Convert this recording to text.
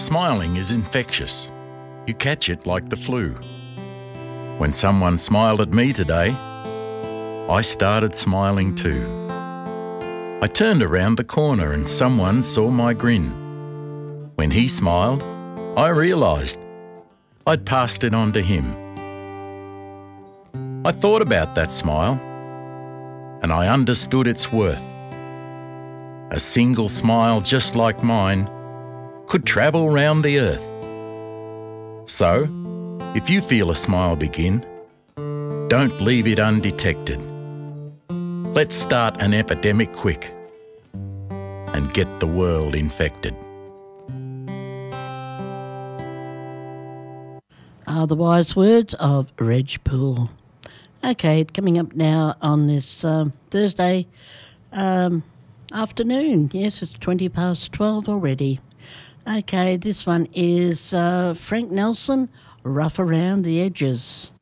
Smiling is infectious. You catch it like the flu. When someone smiled at me today, I started smiling too. I turned around the corner and someone saw my grin. When he smiled, I realised I'd passed it on to him. I thought about that smile and I understood its worth. A single smile just like mine could travel round the earth. So, if you feel a smile begin, don't leave it undetected. Let's start an epidemic quick and get the world infected. Are the wise words of Reg Poole. Okay, coming up now on this Thursday afternoon. Yes, it's 12:20 already. Okay, this one is Frank Nelson, Rough Around the Edges.